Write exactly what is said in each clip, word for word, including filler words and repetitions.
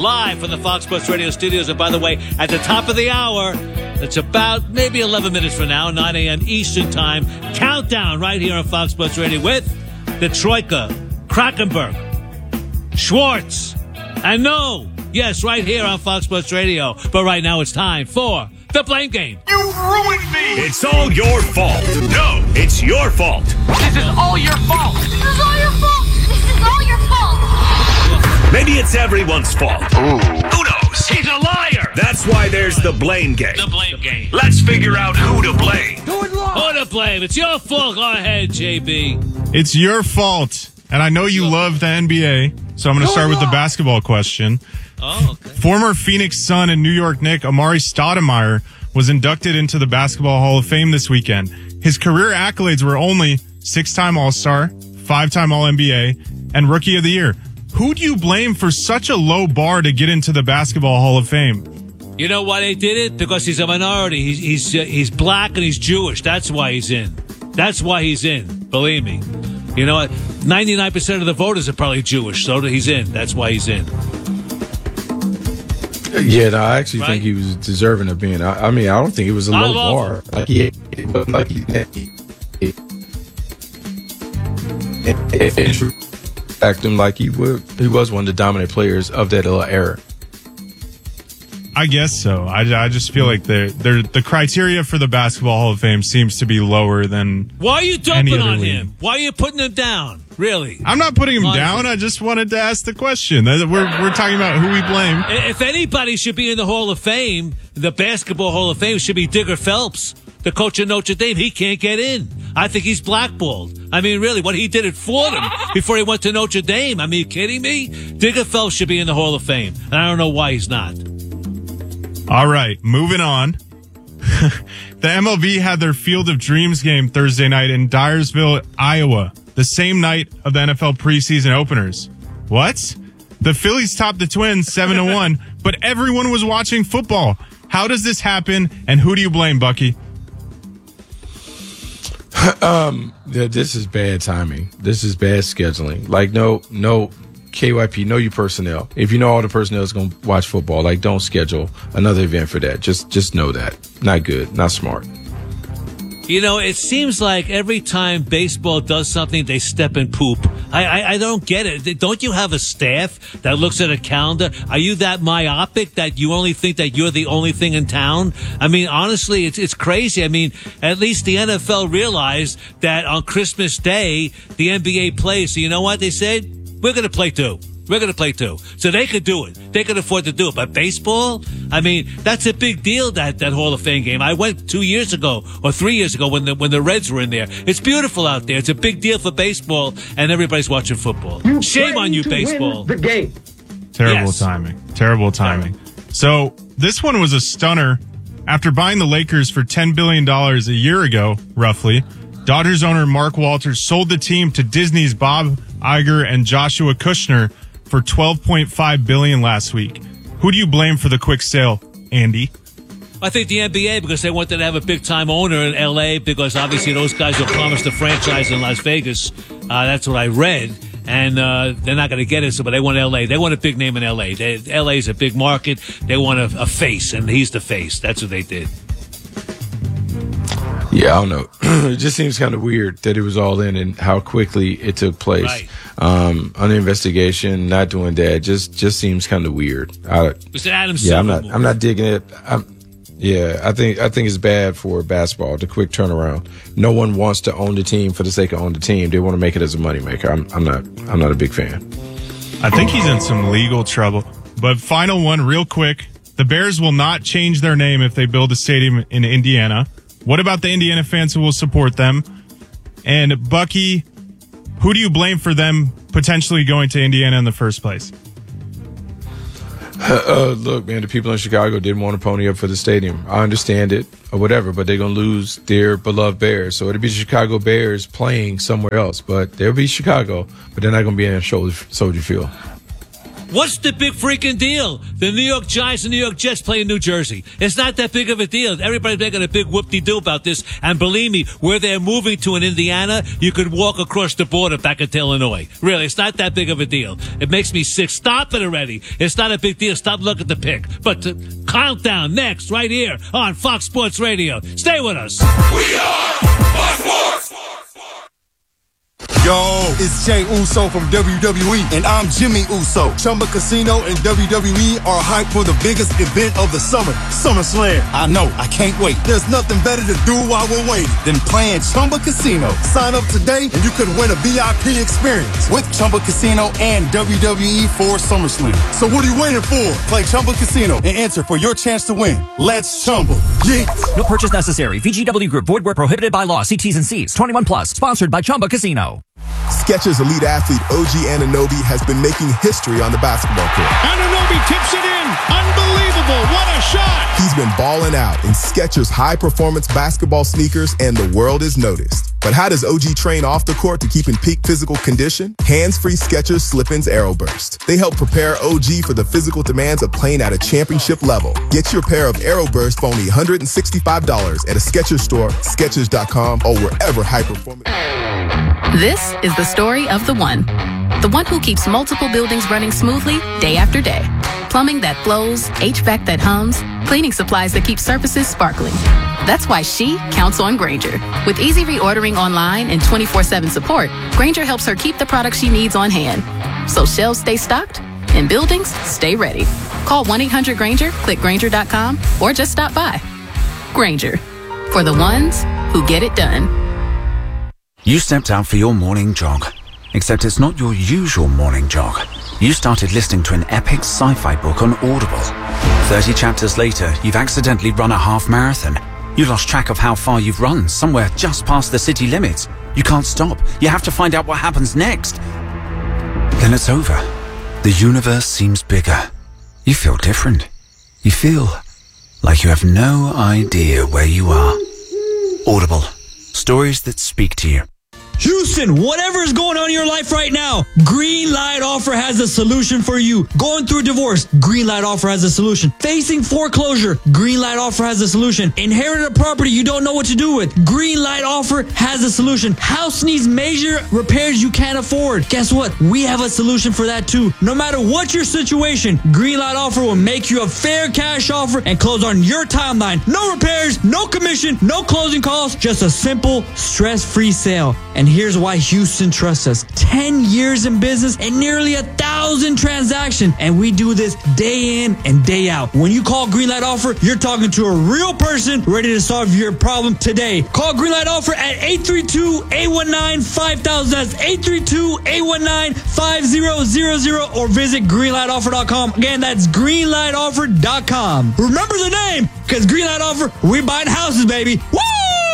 live from the Fox Sports Radio studios. And by the way, at the top of the hour, it's about maybe eleven minutes from now, nine a.m. Eastern Time. Countdown right here on Fox Sports Radio with the Troika, Krakenberg, Schwartz, and no, yes, right here on Fox Sports Radio. But right now it's time for the Blame Game. You ruined me! It's all your fault. No, it's your fault. This is all your fault. This is all your fault. This is all your fault. Maybe it's everyone's fault. Ooh. Who knows? He's a liar. That's why there's the Blame Game. The Blame Game. Let's figure out who to blame. Who to blame? It's your fault. Go ahead, J B. It's your fault. And I know you love the N B A, so I'm going to start with the basketball question. Oh, okay. Former Phoenix Sun and New York Knick Amari Stoudemire was inducted into the Basketball Hall of Fame this weekend. His career accolades were only six-time All-Star, five-time All N B A, and Rookie of the Year. Who do you blame for such a low bar to get into the Basketball Hall of Fame? You know why they did it? Because he's a minority. He's he's uh, he's black and he's Jewish. That's why he's in. That's why he's in. Believe me. You know what? ninety-nine percent of the voters are probably Jewish, so he's in. That's why he's in. Yeah, no, I actually Right? think he was deserving of being. I, I mean, I don't think it was a I low love bar. him. Like he, like he, he, he, he act him like he would. He was one of the dominant players of that little era. I guess so. I, I just feel like they're, they're, the criteria for the Basketball Hall of Fame seems to be lower than Why are you any dumping other on league. him? Why are you putting him down? Really? I'm not putting him Honestly. down. I just wanted to ask the question. We're, we're talking about who we blame. If anybody should be in the Hall of Fame, the Basketball Hall of Fame should be Digger Phelps, the coach of Notre Dame. He can't get in. I think he's blackballed. I mean, really, what he did at Fordham before he went to Notre Dame. I mean, you kidding me? Digger Phelps should be in the Hall of Fame, and I don't know why he's not. All right, moving on. The M L B had their Field of Dreams game Thursday night in Dyersville, Iowa, the same night of the N F L preseason openers. What? The Phillies topped the Twins seven to one, but everyone was watching football. How does this happen, and who do you blame, Bucky? um, yeah, this is bad timing. This is bad scheduling. Like, no, no, K Y P, know your personnel. If you know all the personnel is going to watch football, like, don't schedule another event for that. Just, just know that. Not good. Not smart. You know, it seems like every time baseball does something, they step in poop. I, I, I don't get it. Don't you have a staff that looks at a calendar? Are you that myopic that you only think that you're the only thing in town? I mean, honestly, it's it's crazy. I mean, at least the N F L realized that on Christmas Day, the N B A plays. So you know what they said? We're going to play too. We're going to play too. So they could do it. They could afford to do it. But baseball, I mean, that's a big deal, that, that Hall of Fame game. I went two years ago or three years ago when the when the Reds were in there. It's beautiful out there. It's a big deal for baseball, and everybody's watching football. You Shame on you, to baseball. win the game. Terrible Yes. timing. Terrible timing. So this one was a stunner. After buying the Lakers for ten billion dollars a year ago, roughly, Dodgers owner Mark Walters sold the team to Disney's Bob Iger and Joshua Kushner for twelve point five billion dollars last week. Who do you blame for the quick sale, Andy? I think the N B A, because they wanted to have a big-time owner in L A, because obviously those guys will promise the franchise in Las Vegas. Uh, that's what I read. And uh, they're not going to get it, so but they want L A. They want a big name in L A. They, L A is a big market. They want a, a face, and he's the face. That's what they did. Yeah, I don't know. It just seems kind of weird that it was all in and how quickly it took place. Right. Um, on the investigation, not doing that, just just seems kind of weird. I, It's an Adam yeah, I'm Silver not. movie. I'm not digging it. I'm, yeah, I think I think it's bad for basketball. The quick turnaround. No one wants to own the team for the sake of owning the team. They want to make it as a moneymaker. I'm, I'm not. I'm not a big fan. I think he's in some legal trouble. But final one, real quick. The Bears will not change their name if they build a stadium in Indiana. What about the Indiana fans who will support them? And Bucky, who do you blame for them potentially going to Indiana in the first place? Uh, look, man, the people in Chicago didn't want to pony up for the stadium. I understand it or whatever, but they're going to lose their beloved Bears. So it'll be the Chicago Bears playing somewhere else, but they'll be Chicago, but they're not going to be in Soldier Field. What's the big freaking deal? The New York Giants and New York Jets play in New Jersey. It's not that big of a deal. Everybody's making a big whoop-de-doo about this. And believe me, where they're moving to in Indiana, you could walk across the border back into Illinois. Really, it's not that big of a deal. It makes me sick. Stop it already. It's not a big deal. Stop looking at the pick. But uh, countdown next, right here on Fox Sports Radio. Stay with us. We are Fox Sports. Yo, it's Jay Uso from W W E, and I'm Jimmy Uso. Chumba Casino and W W E are hyped for the biggest event of the summer, SummerSlam. I know, I can't wait. There's nothing better to do while we're waiting than playing Chumba Casino. Sign up today, and you could win a V I P experience with Chumba Casino and W W E for SummerSlam. So what are you waiting for? Play Chumba Casino and enter for your chance to win. Let's Chumba. Yeah. No purchase necessary. V G W Group. Void where prohibited by law. See T's and C's. twenty-one plus. Sponsored by Chumba Casino. Skechers elite athlete O G Anunoby has been making history on the basketball court. Anunoby tips it in. Unbelievable. What a shot. He's been balling out in Skechers high-performance basketball sneakers, and the world is noticed. But how does O G train off the court to keep in peak physical condition? Hands-free Skechers Slip-ins AeroBurst. They help prepare O G for the physical demands of playing at a championship level. Get your pair of AeroBurst for only one hundred sixty-five dollars at a Skechers store, Skechers dot com, or wherever high-performance... This is the story of the one. The one who keeps multiple buildings running smoothly day after day. Plumbing that flows, H V A C that hums, cleaning supplies that keep surfaces sparkling. That's why she counts on Grainger. With easy reordering online and twenty-four seven support, Grainger helps her keep the products she needs on hand. So shelves stay stocked and buildings stay ready. Call one eight hundred Grainger, click Grainger dot com, or just stop by. Grainger, for the ones who get it done. You stepped out for your morning jog, except it's not your usual morning jog. You started listening to an epic sci-fi book on Audible. thirty chapters later, you've accidentally run a half marathon. You lost track of how far you've run, somewhere just past the city limits. You can't stop. You have to find out what happens next. Then it's over. The universe seems bigger. You feel different. You feel like you have no idea where you are. Audible. Stories that speak to you. Houston, whatever's going on in your life right now, Greenlight Offer has a solution for you. Going through a divorce, Greenlight Offer has a solution. Facing foreclosure, Greenlight Offer has a solution. Inherited a property you don't know what to do with, Greenlight Offer has a solution. House needs major repairs you can't afford. Guess what? We have a solution for that too. No matter what your situation, Greenlight Offer will make you a fair cash offer and close on your timeline. No repairs, no commission, no closing costs, just a simple, stress-free sale. And here's why Houston trusts us. ten years in business and nearly a thousand transactions. And we do this day in and day out. When you call Greenlight Offer, you're talking to a real person ready to solve your problem today. Call Greenlight Offer at eight three two, eight one nine, five thousand. That's eight three two, eight one nine, five thousand or visit greenlight offer dot com. Again, that's greenlight offer dot com. Remember the name, because Greenlight Offer, we're buying houses, baby. Woo!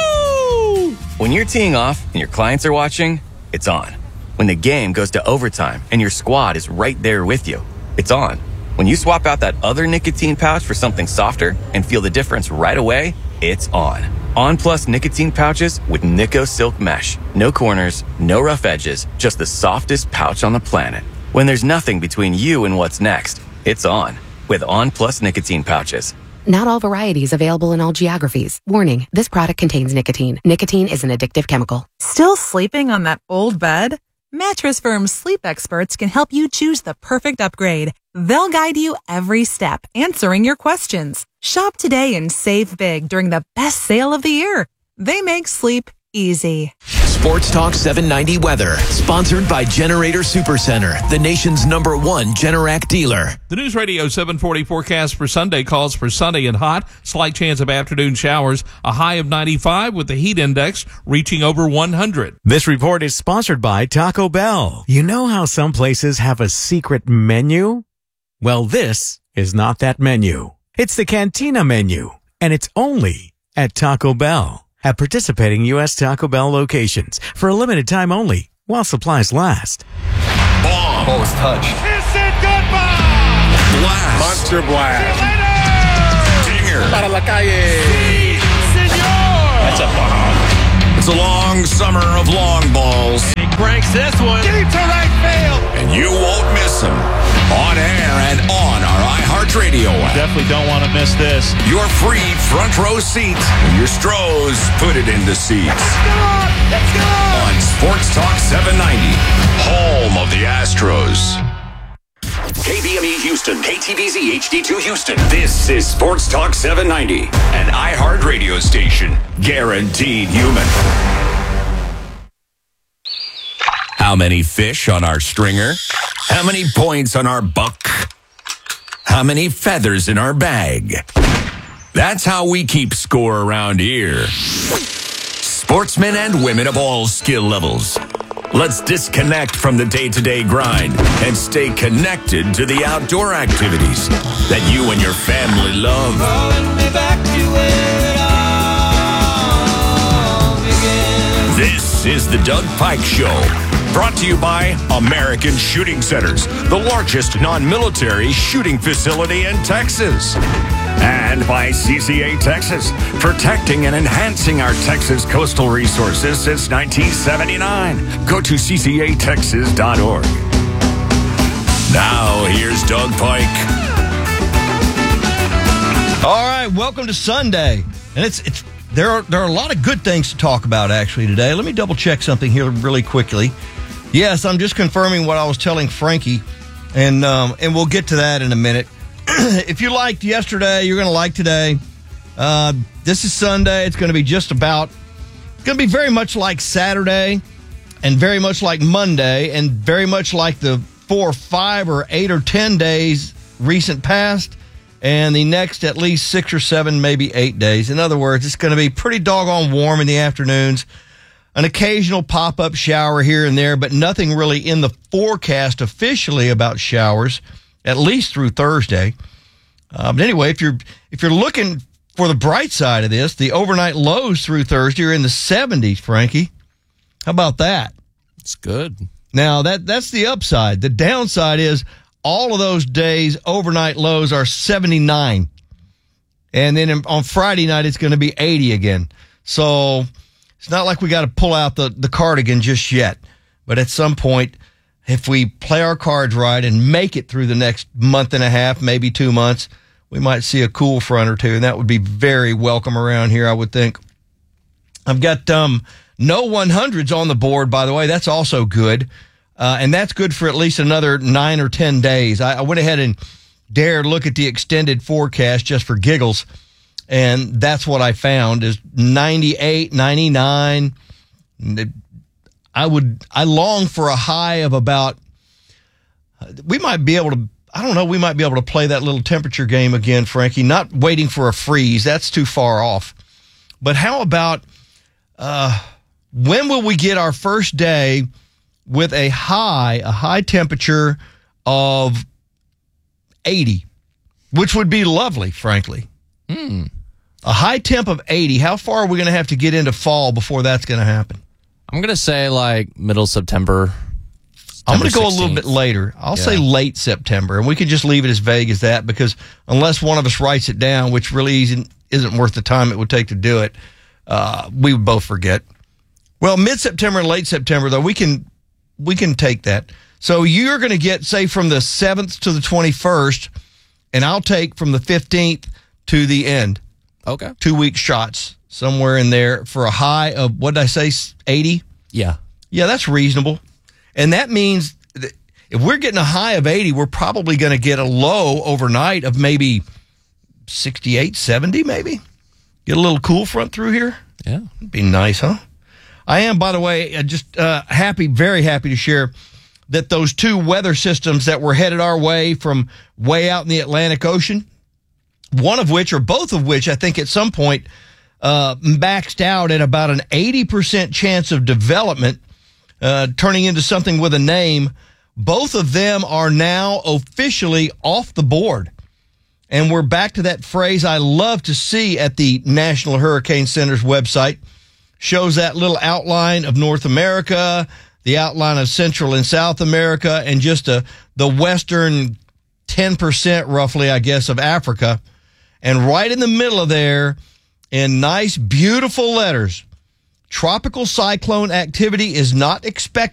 When you're teeing off and your clients are watching, it's on. When the game goes to overtime and your squad is right there with you, it's on. When you swap out that other nicotine pouch for something softer and feel the difference right away, it's on. On Plus nicotine pouches with Nico Silk Mesh. No corners, no rough edges, just the softest pouch on the planet. When there's nothing between you and what's next, it's on. With On Plus nicotine pouches. Not all varieties available in all geographies. Warning, this product contains nicotine. Nicotine is an addictive chemical. Still sleeping on that old bed? Mattress Firm's sleep experts can help you choose the perfect upgrade. They'll guide you every step, answering your questions. Shop today and save big during the best sale of the year. They make sleep easy. Sports Talk seven ninety weather, sponsored by Generator Supercenter, the nation's number one Generac dealer. The News Radio seven forty forecast for Sunday calls for sunny and hot, slight chance of afternoon showers, a high of ninety-five with the heat index reaching over one hundred. This report is sponsored by Taco Bell. You know how some places have a secret menu? Well, this is not that menu. It's the Cantina menu, and it's only at Taco Bell. At participating U S Taco Bell locations for a limited time only while supplies last. Bomb. Close touch. Kiss it goodbye. Blast. Monster blast. Dinger. Para la calle. Si, senor. That's a bomb. It's a long summer of long balls. He cranks this one. Deep to right field. And you won't miss him. on air and on our iHeartRadio app. Definitely don't want to miss this. Your free front row seat when your Stros put it into seats. Let's go! On Sports Talk seven ninety, home of the Astros. K B M E Houston, K T V Z H D two Houston. This is Sports Talk seven ninety, an iHeart radio station, guaranteed human. How many fish on our stringer? How many points on our buck? How many feathers in our bag? That's how we keep score around here. Sportsmen and women of all skill levels. Let's disconnect from the day-to-day grind and stay connected to the outdoor activities that you and your family love. This is the Doug Pike Show, brought to you by American Shooting Centers, the largest non-military shooting facility in Texas. And by C C A Texas, protecting and enhancing our Texas coastal resources since nineteen seventy-nine. Go to C C A Texas dot org. Now, here's Doug Pike. All right, welcome to Sunday. And it's it's there are there are a lot of good things to talk about actually today. Let me double check something here really quickly. Yes, I'm just confirming what I was telling Frankie, and um, and we'll get to that in a minute. If you liked yesterday, you're going to like today. Uh, this is Sunday. It's going to be just about, it's going to be very much like Saturday and very much like Monday and very much like the four or five or eight or ten days recent past and the next at least six or seven, maybe eight days. In other words, it's going to be pretty doggone warm in the afternoons. An occasional pop-up shower here and there, but nothing really in the forecast officially about showers, at least through Thursday. Uh, but anyway, if you're if you're looking for the bright side of this, the overnight lows through Thursday are in the seventies, Frankie. How about that? It's good. Now, that that's the upside. The downside is all of those days, overnight lows are seventy-nine. And then on Friday night, it's going to be eighty again. So it's not like we got to pull out the, the cardigan just yet. But at some point, if we play our cards right and make it through the next month and a half, maybe two months, we might see a cool front or two, and that would be very welcome around here, I would think. I've got um, no one hundreds on the board, by the way. That's also good, uh, and that's good for at least another nine or ten days. I, I went ahead and dared look at the extended forecast just for giggles, and that's what I found is ninety-eight, ninety-nine. I would, I long for a high of about, we might be able to, I don't know, we might be able to play that little temperature game again, Frankie, not waiting for a freeze. That's too far off. But how about, uh, when will we get our first day with a high, a high temperature of eighty, which would be lovely, frankly. Hmm. A high temp of eighty. How far are we going to have to get into fall before that's going to happen? I'm going to say like middle September. I'm going to go a little bit later. I'll Yeah. say late September, and we could just leave it as vague as that because unless one of us writes it down, which really isn't, isn't worth the time it would take to do it, uh, we would both forget. Well, mid-September and late September, though, we can we can take that. So you're going to get, say, from the seventh to the twenty-first, and I'll take from the fifteenth to the end. Okay. Two-week shots somewhere in there for a high of, what did I say, eighty? Yeah. Yeah, that's reasonable. And that means that if we're getting a high of eighty, we're probably going to get a low overnight of maybe sixty-eight, seventy maybe. Get a little cool front through here. Yeah. It'd be nice, huh? I am, by the way, just uh, happy, very happy to share that those two weather systems that were headed our way from way out in the Atlantic Ocean, one of which, or both of which, I think at some point uh, maxed out at about an eighty percent chance of development, uh, turning into something with a name. Both of them are now officially off the board. And we're back to that phrase I love to see at the National Hurricane Center's website. Shows that little outline of North America, the outline of Central and South America, and just a, the western ten percent roughly, I guess, of Africa. And right in the middle of there, in nice, beautiful letters, tropical cyclone activity is not expected